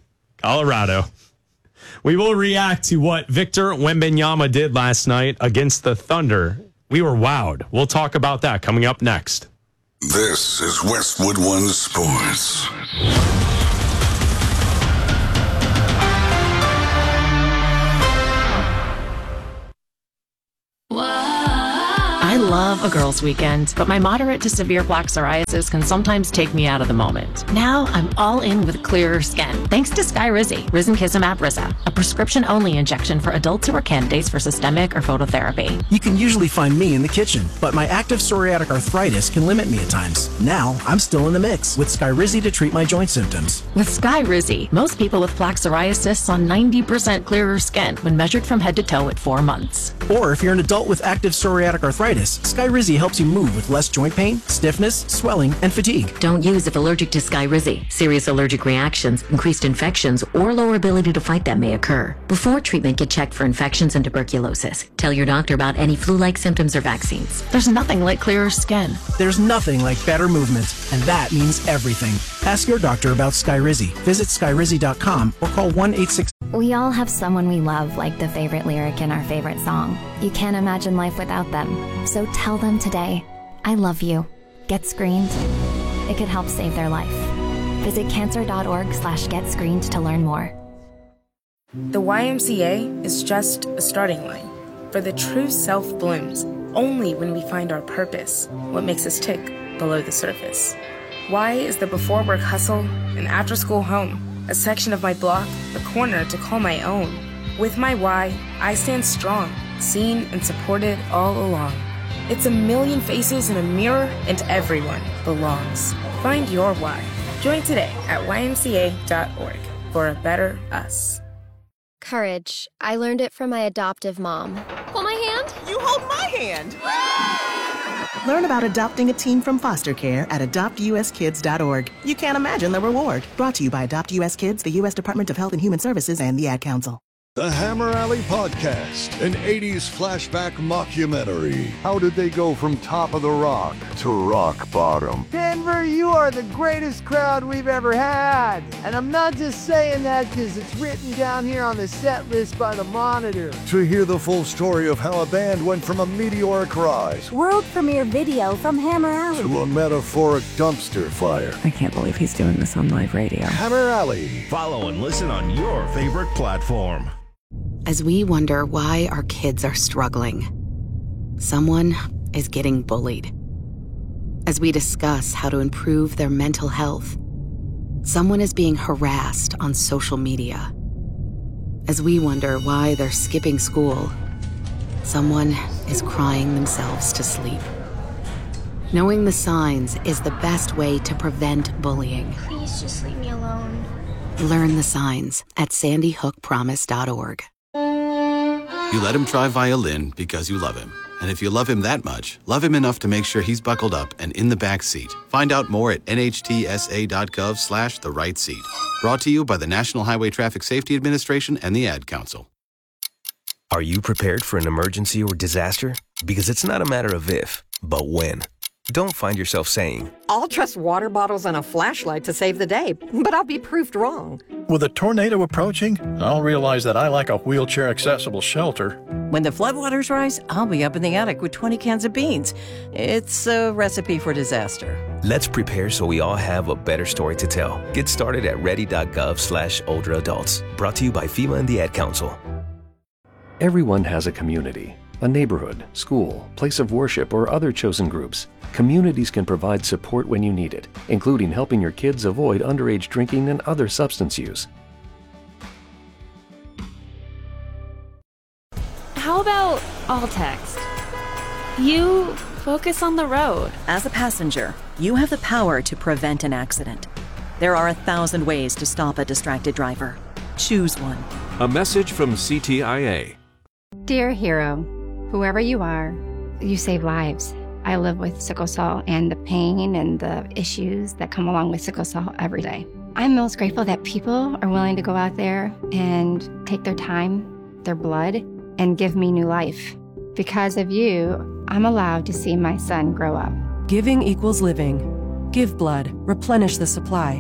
Colorado. We will react to what Victor Wembanyama did last night against the Thunder. We were wowed. We'll talk about that coming up next. This is Westwood One Sports. I love a girls' weekend, but my moderate to severe plaque psoriasis can sometimes take me out of the moment. Now I'm all in with clearer skin, thanks to Skyrizi, Risankizumab Riza, a prescription-only injection for adults who are candidates for systemic or phototherapy. You can usually find me in the kitchen, but my active psoriatic arthritis can limit me at times. Now I'm still in the mix with Skyrizi to treat my joint symptoms. With Skyrizi, most people with plaque psoriasis saw 90% clearer skin when measured from head to toe at 4 months. Or if you're an adult with active psoriatic arthritis, Skyrizi helps you move with less joint pain, stiffness, swelling, and fatigue. Don't use if allergic to Skyrizi. Serious allergic reactions, increased infections, or lower ability to fight them may occur. Before treatment, get checked for infections and tuberculosis. Tell your doctor about any flu-like symptoms or vaccines. There's nothing like clearer skin. There's nothing like better movement, and that means everything. Ask your doctor about Skyrizi. Visit Skyrizi.com or call 1-866. We all have someone we love, like the favorite lyric in our favorite song. You can't imagine life without them. So tell them today, I love you. Get screened. It could help save their life. Visit cancer.org/getscreened to learn more. The YMCA is just a starting line. For the true self blooms only when we find our purpose, what makes us tick below the surface. Y is the before work hustle, an after school home, a section of my block, a corner to call my own. With my Y, I stand strong, seen and supported all along. It's a million faces in a mirror, and everyone belongs. Find your why. Join today at ymca.org for a better us. Courage. I learned it from my adoptive mom. Hold my hand? You hold my hand. Learn about adopting a teen from foster care at adoptuskids.org. You can't imagine the reward. Brought to you by Adopt US Kids, the U.S. Department of Health and Human Services, and the Ad Council. The Hammer Alley Podcast, an 80s flashback mockumentary. How did they go from top of the rock to rock bottom? Denver, you are the greatest crowd we've ever had. And I'm not just saying that because it's written down here on the set list by the Monitor. To hear the full story of how a band went from a meteoric rise, world premiere video from Hammer Alley, to a metaphoric dumpster fire. I can't believe he's doing this on live radio. Hammer Alley. Follow and listen on your favorite platform. As we wonder why our kids are struggling, someone is getting bullied. As we discuss how to improve their mental health, someone is being harassed on social media. As we wonder why they're skipping school, someone is crying themselves to sleep. Knowing the signs is the best way to prevent bullying. Please just leave me alone. Learn the signs at sandyhookpromise.org. You let him try violin because you love him. And if you love him that much, love him enough to make sure he's buckled up and in the back seat. Find out more at nhtsa.gov/the right seat. Brought to you by the National Highway Traffic Safety Administration and the Ad Council. Are you prepared for an emergency or disaster? Because it's not a matter of if, but when. Don't find yourself saying, I'll trust water bottles and a flashlight to save the day, but I'll be proved wrong. With a tornado approaching, I'll realize that I like a wheelchair-accessible shelter. When the floodwaters rise, I'll be up in the attic with 20 cans of beans. It's a recipe for disaster. Let's prepare so we all have a better story to tell. Get started at ready.gov/older adults. Brought to you by FEMA and the Ad Council. Everyone has a community, a neighborhood, school, place of worship, or other chosen groups. Communities can provide support when you need it, including helping your kids avoid underage drinking and other substance use. How about all text? You focus on the road. As a passenger, you have the power to prevent an accident. There are 1,000 ways to stop a distracted driver. Choose one. A message from CTIA. Dear hero, whoever you are, you save lives. I live with sickle cell and the pain and the issues that come along with sickle cell every day. I'm most grateful that people are willing to go out there and take their time, their blood, and give me new life. Because of you, I'm allowed to see my son grow up. Giving equals living. Give blood. Replenish the supply.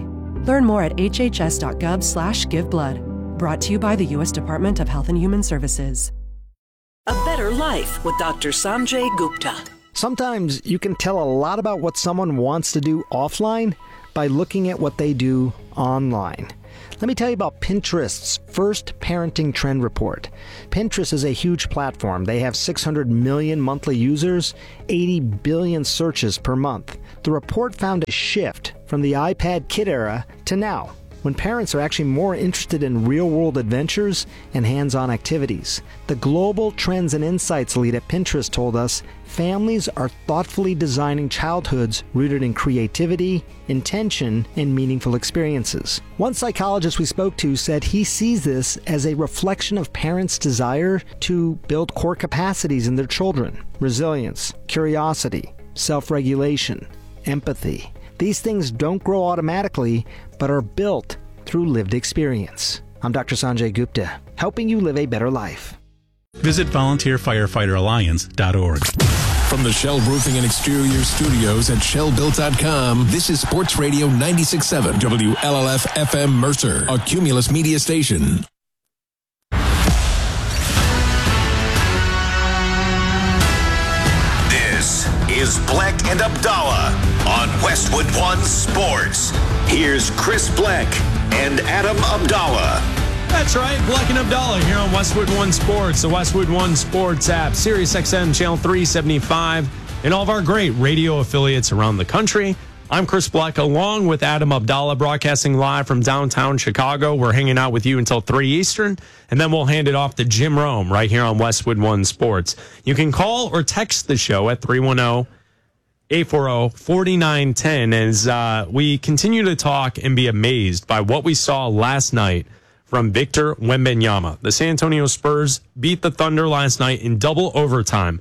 Learn more at hhs.gov/giveblood. Brought to you by the U.S. Department of Health and Human Services. A Better Life with Dr. Sanjay Gupta. Sometimes you can tell a lot about what someone wants to do offline by looking at what they do online. Let me tell you about Pinterest's first parenting trend report. Pinterest is a huge platform. They have 600 million monthly users, 80 billion searches per month. The report found a shift from the iPad kid era to now, when parents are actually more interested in real-world adventures and hands-on activities. The Global Trends and Insights lead at Pinterest told us families are thoughtfully designing childhoods rooted in creativity, intention, and meaningful experiences. One psychologist we spoke to said he sees this as a reflection of parents' desire to build core capacities in their children: resilience, curiosity, self-regulation, empathy. These things don't grow automatically, but are built through lived experience. I'm Dr. Sanjay Gupta, helping you live a better life. Visit volunteerfirefighteralliance.org. From the Shell Roofing and Exterior Studios at shellbuilt.com, this is Sports Radio 96.7 WLLF FM Mercer, a Cumulus media station. This is Black and Abdallah on Westwood One Sports. Here's Chris Black and Adam Abdallah. That's right, Black and Abdallah here on Westwood One Sports, the Westwood One Sports app, Sirius XM Channel 375, and all of our great radio affiliates around the country. I'm Chris Black, along with Adam Abdallah, broadcasting live from downtown Chicago. We're hanging out with you until 3 Eastern, and then we'll hand it off to Jim Rome right here on Westwood One Sports. You can call or text the show at 310-840-4910 as we continue to talk and be amazed by what we saw last night from Victor Wembanyama. The San Antonio Spurs beat the Thunder last night in double overtime,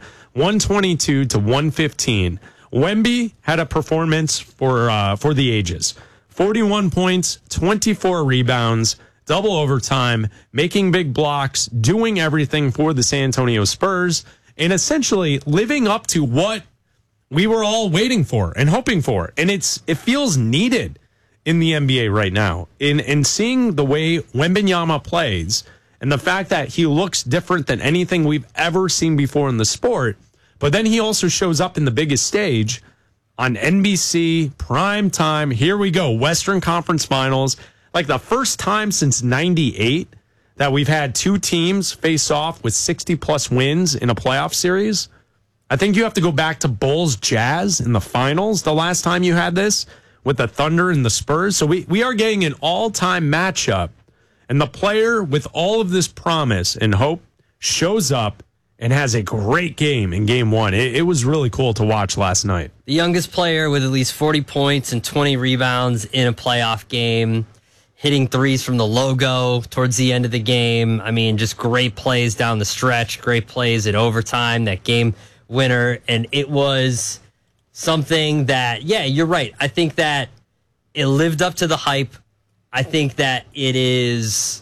122-115. Wemby had a performance for the ages. 41 points, 24 rebounds, double overtime, making big blocks, doing everything for the San Antonio Spurs, and essentially living up to what we were all waiting for and hoping for. And it feels needed in the NBA right now. In seeing the way Wembanyama plays and the fact that he looks different than anything we've ever seen before in the sport, but then he also shows up in the biggest stage on NBC, prime time. Here we go, Western Conference Finals. Like the first time since 98 that we've had two teams face off with 60-plus wins in a playoff series. I think you have to go back to Bulls Jazz in the finals, the last time you had this, with the Thunder and the Spurs. So we are getting an all-time matchup. And the player with all of this promise and hope shows up and has a great game in game one. It was really cool to watch last night. The youngest player with at least 40 points and 20 rebounds in a playoff game, hitting threes from the logo towards the end of the game. I mean, just great plays down the stretch, great plays in overtime, that game winner. And it was something that, yeah, you're right. I think that it lived up to the hype. I think that it is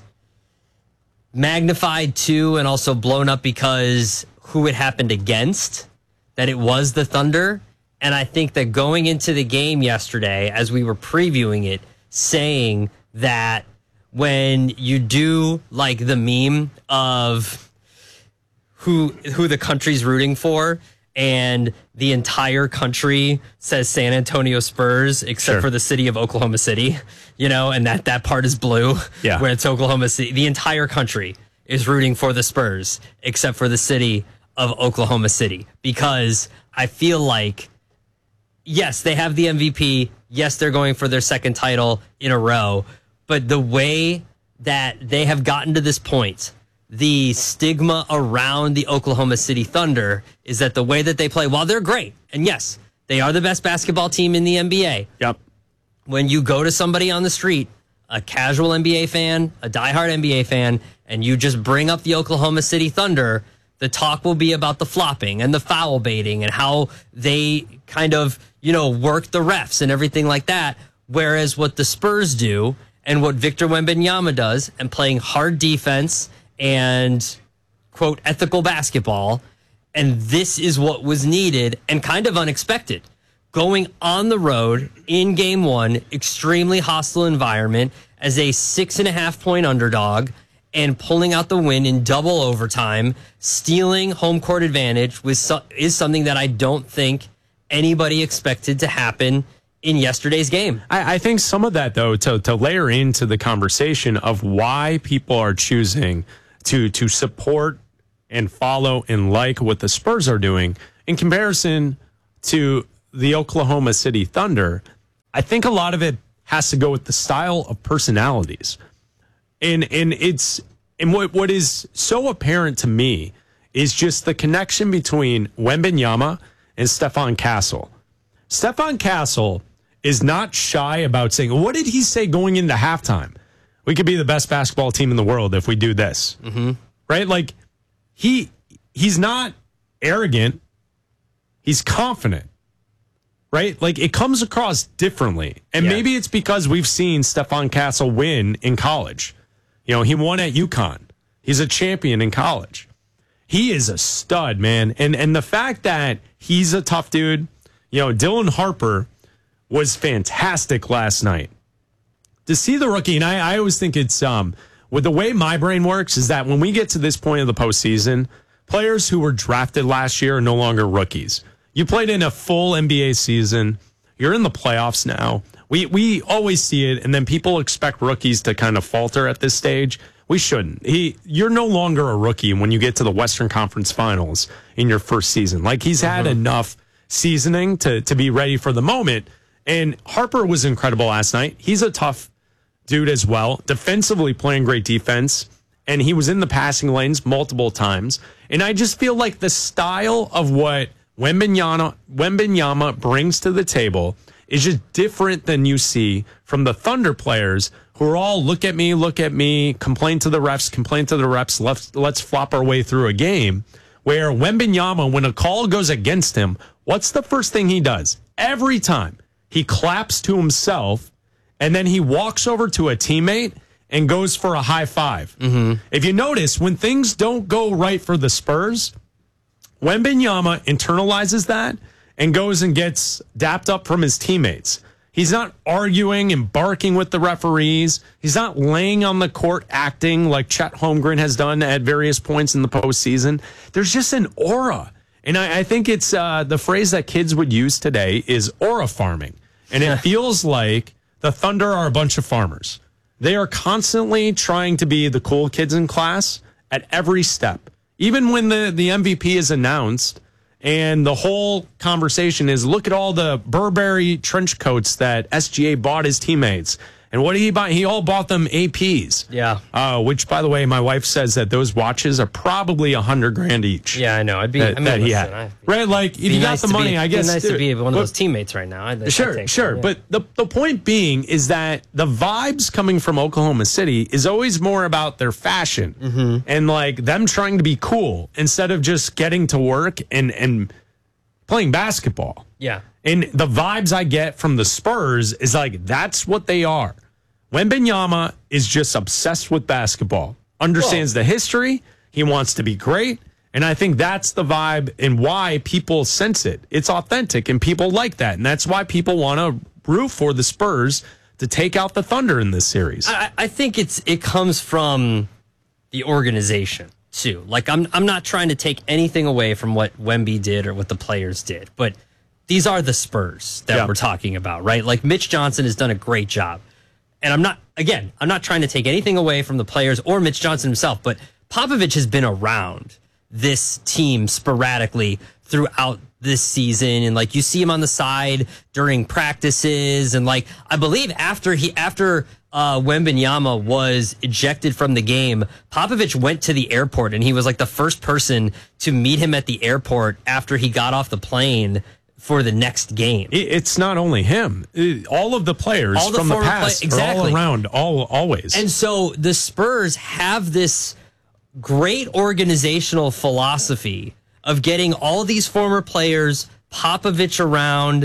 magnified too, and also blown up because who it happened against, that it was the Thunder. And I think that going into the game yesterday, as we were previewing it, saying that when you do like the meme of who the country's rooting for, and the entire country says San Antonio Spurs, except for the city of Oklahoma City, and that part is blue, where it's Oklahoma City. The entire country is rooting for the Spurs, except for the city of Oklahoma City, because I feel like, yes, they have the MVP. Yes, they're going for their second title in a row, but the way that they have gotten to this point, the stigma around the Oklahoma City Thunder is that the way that they play, while they're great, and yes, they are the best basketball team in the NBA. Yep. When you go to somebody on the street, a casual NBA fan, a diehard NBA fan, and you just bring up the Oklahoma City Thunder, the talk will be about the flopping and the foul baiting and how they kind of, work the refs and everything like that. Whereas what the Spurs do and what Victor Wembanyama does, and playing hard defense and, quote, ethical basketball. And this is what was needed and kind of unexpected, going on the road in game one, extremely hostile environment, as a 6.5-point underdog and pulling out the win in double overtime, stealing home court advantage is something that I don't think anybody expected to happen in yesterday's game. I think some of that, though, to layer into the conversation of why people are choosing to support and follow and like what the Spurs are doing in comparison to the Oklahoma City Thunder, I think a lot of it has to go with the style of personalities. And what is so apparent to me is just the connection between Wembanyama and Stephon Castle. Stephon Castle is not shy about saying, what did he say going into halftime? We could be the best basketball team in the world if we do this. Mm-hmm. Right? Like, he's not arrogant. He's confident. Right? Like, it comes across differently. And maybe it's because we've seen Stephon Castle win in college. You know, he won at UConn. He's a champion in college. He is a stud, man. And the fact that he's a tough dude, you know, Dylan Harper was fantastic last night. To see the rookie, and I always think it's, with the way my brain works, is that when we get to this point of the postseason, players who were drafted last year are no longer rookies. You played in a full NBA season. You're in the playoffs now. We always see it, and then people expect rookies to kind of falter at this stage. We shouldn't. You're no longer a rookie when you get to the Western Conference Finals in your first season. Like, he's had enough seasoning to be ready for the moment. And Harper was incredible last night. He's a tough dude as well. Defensively playing great defense. And he was in the passing lanes multiple times. And I just feel like the style of what Wembanyama brings to the table is just different than you see from the Thunder players who are all look at me, complain to the refs, let's flop our way through a game. Where Wembanyama, when a call goes against him, what's the first thing he does? Every time, he claps to himself, and then he walks over to a teammate and goes for a high five. Mm-hmm. If you notice, when things don't go right for the Spurs, Wembanyama internalizes that and goes and gets dapped up from his teammates. He's not arguing and barking with the referees. He's not laying on the court acting like Chet Holmgren has done at various points in the postseason. There's just an aura. And I think it's the phrase that kids would use today is aura farming. And it feels like the Thunder are a bunch of farmers. They are constantly trying to be the cool kids in class at every step. Even when the MVP is announced and the whole conversation is, look at all the Burberry trench coats that SGA bought his teammates. And what did he buy? He all bought them APs. Yeah. Which, by the way, my wife says that those watches are probably $100,000 each. Yeah, I know. Right? Like, if you got the money, I guess. It's nice to be one of those teammates right now. Sure. But the point being is that the vibes coming from Oklahoma City is always more about their fashion and like them trying to be cool instead of just getting to work and playing basketball. Yeah. And the vibes I get from the Spurs is like, that's what they are. Wembanyama is just obsessed with basketball, understands the history. He wants to be great. And I think that's the vibe and why people sense it. It's authentic and people like that. And that's why people want to root for the Spurs to take out the Thunder in this series. I think it comes from the organization too. Like, I'm not trying to take anything away from what Wemby did or what the players did, but these are the Spurs that we're talking about, right? Like, Mitch Johnson has done a great job. And I'm not trying to take anything away from the players or Mitch Johnson himself, but Popovich has been around this team sporadically throughout this season. And like, you see him on the side during practices. And like, I believe after Wembanyama was ejected from the game, Popovich went to the airport and he was like the first person to meet him at the airport after he got off the plane for the next game. It's not only him. All of the players from the past are all around, always. And so the Spurs have this great organizational philosophy of getting all these former players, Popovich around.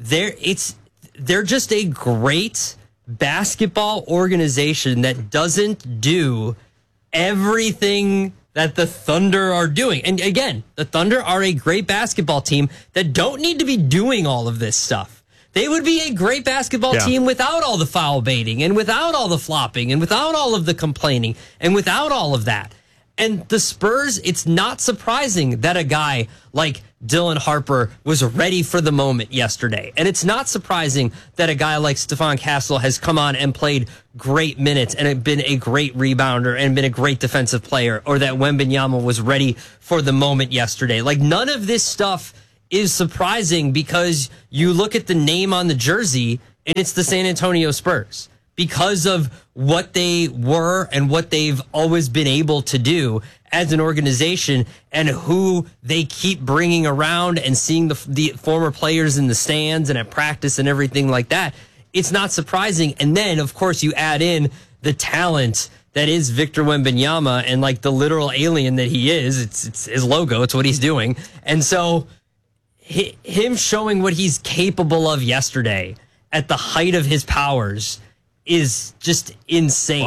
They're just a great basketball organization that doesn't do everything that the Thunder are doing. And again, the Thunder are a great basketball team that don't need to be doing all of this stuff. They would be a great basketball team without all the foul baiting and without all the flopping and without all of the complaining and without all of that. And the Spurs, it's not surprising that a guy like Dylan Harper was ready for the moment yesterday. And it's not surprising that a guy like Stephon Castle has come on and played great minutes and been a great rebounder and been a great defensive player, or that Wembanyama was ready for the moment yesterday. Like, none of this stuff is surprising because you look at the name on the jersey and it's the San Antonio Spurs. Because of what they were and what they've always been able to do as an organization and who they keep bringing around and seeing the former players in the stands and at practice and everything like that, it's not surprising. And then, of course, you add in the talent that is Victor Wembanyama and like the literal alien that he is. It's his logo. It's what he's doing. And so him showing what he's capable of yesterday at the height of his powers is just insane.